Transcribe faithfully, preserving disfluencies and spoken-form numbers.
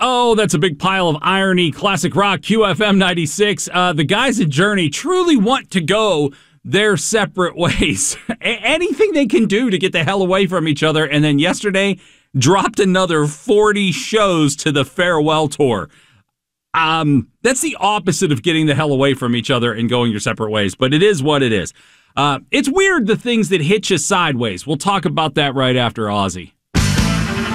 Oh, that's a big pile of irony. Classic Rock, Q F M ninety-six. Uh, the guys at Journey truly want to go their separate ways. A- anything they can do to get the hell away from each other. And then yesterday, dropped another forty shows to the farewell tour. Um, that's the opposite of getting the hell away from each other and going your separate ways. But it is what it is. Uh, it's weird, the things that hit you sideways. We'll talk about that right after Ozzy.